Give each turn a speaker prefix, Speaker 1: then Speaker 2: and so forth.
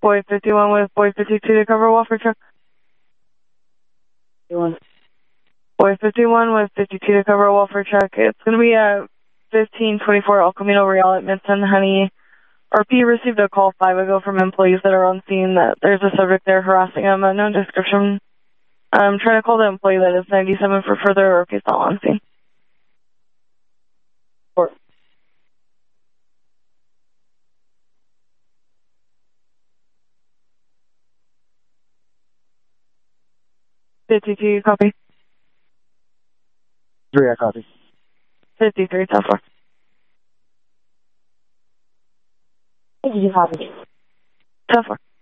Speaker 1: Boy 51 with Boy 52 to cover welfare truck.
Speaker 2: 51.
Speaker 1: Boy 51 with 52 to cover welfare truck. It's going to be at 1524 El Camino Real at Midson, Honey. RP received a call 5 ago from employees that are on scene that there's a subject there harassing him. No description. I'm trying to call the employee that is 97 for further, or if he's not on scene.
Speaker 2: 4.
Speaker 1: 52, copy.
Speaker 2: 3, I copy.
Speaker 1: 53, tough for.
Speaker 2: 52, copy.
Speaker 1: Tough for.